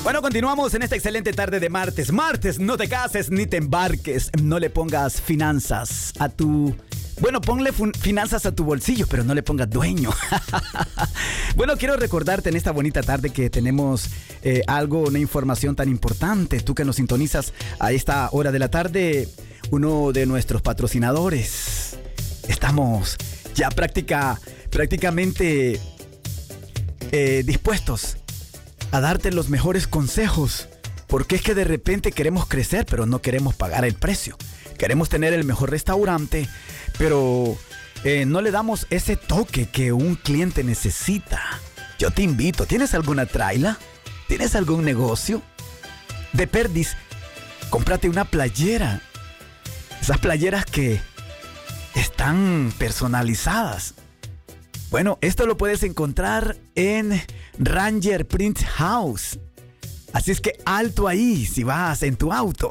Bueno, continuamos en esta excelente tarde de martes. Martes, no te cases ni te embarques. No le pongas finanzas a tu... Bueno, ponle finanzas a tu bolsillo, pero no le pongas dueño. Bueno, quiero recordarte en esta bonita tarde que tenemos una información tan importante. Tú que nos sintonizas a esta hora de la tarde, uno de nuestros patrocinadores. Estamos ya prácticamente dispuestos a darte los mejores consejos, porque es que de repente queremos crecer, pero no queremos pagar el precio. Queremos tener el mejor restaurante, pero no le damos ese toque que un cliente necesita. Yo te invito, ¿tienes alguna traila? ¿Tienes algún negocio? De perdiz, cómprate una playera. Esas playeras que están personalizadas. Bueno, esto lo puedes encontrar en Ranger Print House. Así es que alto ahí si vas en tu auto.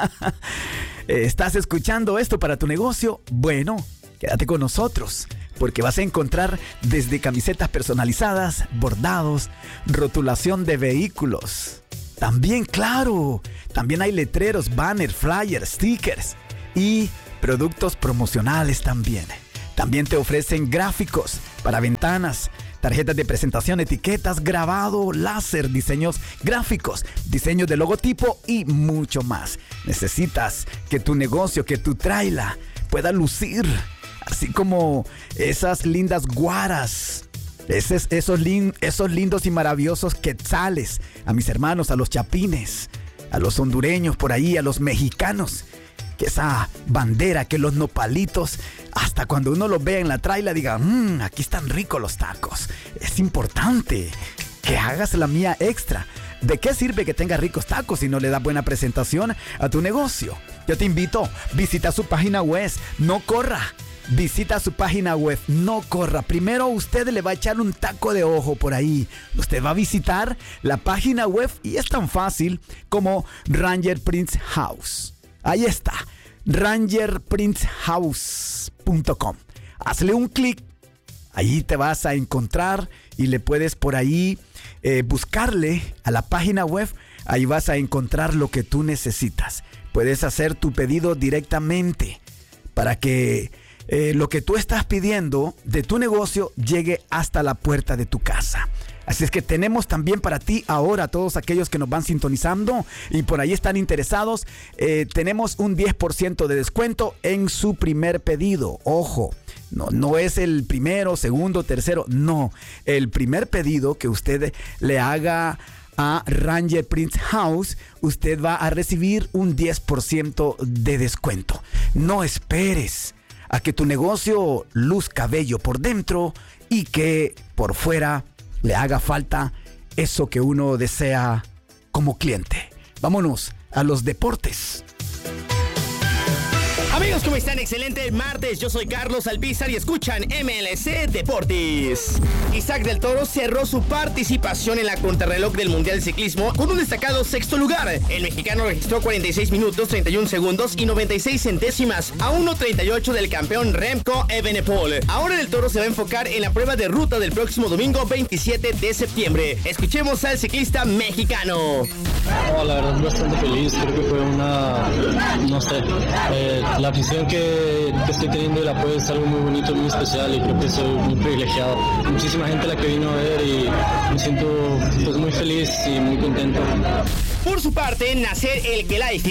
¿Estás escuchando esto para tu negocio? Bueno, quédate con nosotros, porque vas a encontrar desde camisetas personalizadas, bordados, rotulación de vehículos. También, claro, también hay letreros, banners, flyers, stickers y productos promocionales también. También te ofrecen gráficos para ventanas, tarjetas de presentación, etiquetas, grabado, láser, diseños gráficos, diseños de logotipo y mucho más. Necesitas que tu negocio, que tu traila pueda lucir, así como esas lindas guaras, esos lindos y maravillosos quetzales, a mis hermanos, a los chapines, a los hondureños por ahí, a los mexicanos. Que esa bandera, que los nopalitos, hasta cuando uno los vea en la traila diga, aquí están ricos los tacos. Es importante que hagas la mía extra. ¿De qué sirve que tengas ricos tacos si no le das buena presentación a tu negocio? Yo te invito, visita su página web, no corra. Visita su página web, no corra. Primero usted le va a echar un taco de ojo por ahí. Usted va a visitar la página web y es tan fácil como Ranger Print House. Ahí está, rangerprinthouse.com. Hazle un clic, ahí te vas a encontrar y le puedes por ahí buscarle a la página web. Ahí vas a encontrar lo que tú necesitas. Puedes hacer tu pedido directamente para que lo que tú estás pidiendo de tu negocio llegue hasta la puerta de tu casa. Así es que tenemos también para ti ahora, todos aquellos que nos van sintonizando y por ahí están interesados, tenemos un 10% de descuento en su primer pedido. Ojo, no es el primero, segundo, tercero, no. El primer pedido que usted le haga a Ranger Print House, usted va a recibir un 10% de descuento. No esperes a que tu negocio luzca bello por dentro y que por fuera le haga falta eso que uno desea como cliente. Vámonos a los deportes. Amigos, ¿cómo están? Excelente martes. Yo soy Carlos Alpizar y escuchan MLC Deportes. Isaac del Toro cerró su participación en la contrarreloj del Mundial de Ciclismo con un destacado sexto lugar. El mexicano registró 46 minutos, 31 segundos y 96 centésimas a 1.38 del campeón Remco Evenepoel. Ahora del Toro se va a enfocar en la prueba de ruta del próximo domingo 27 de septiembre. Escuchemos al ciclista mexicano. La verdad, bastante feliz. Creo que fue la afición que estoy teniendo y el apoyo es algo muy bonito, muy especial y creo que soy muy privilegiado. Muchísima gente la que vino a ver y me siento muy feliz y muy contento. Por su parte, Nasser El Khelaifi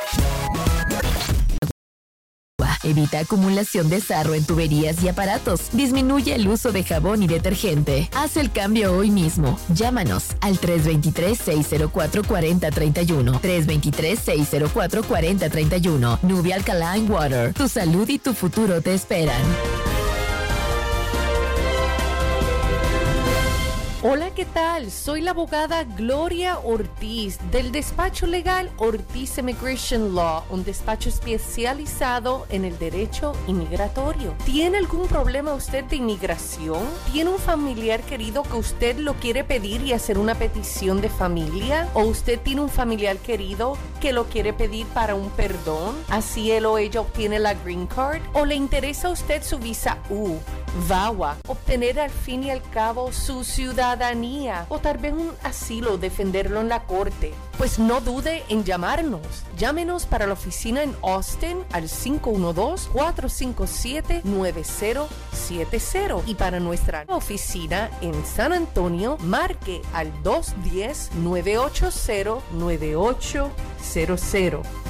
evita acumulación de sarro en tuberías y aparatos. Disminuye el uso de jabón y detergente. Haz el cambio hoy mismo. Llámanos al 323-604-4031. 323-604-4031. Nubia Alkaline Water. Tu salud y tu futuro te esperan. Hola, ¿qué tal? Soy la abogada Gloria Ortiz del despacho legal Ortiz Immigration Law, un despacho especializado en el derecho inmigratorio. ¿Tiene algún problema usted de inmigración? ¿Tiene un familiar querido que usted lo quiere pedir y hacer una petición de familia? ¿O usted tiene un familiar querido que lo quiere pedir para un perdón? Así él o ella obtiene la Green Card. ¿O le interesa a usted su visa U? VAWA, obtener al fin y al cabo su ciudadanía o tal vez un asilo, defenderlo en la corte. Pues no dude en llamarnos. Llámenos para la oficina en Austin al 512-457-9070 y para nuestra oficina en San Antonio, marque al 210-980-9800.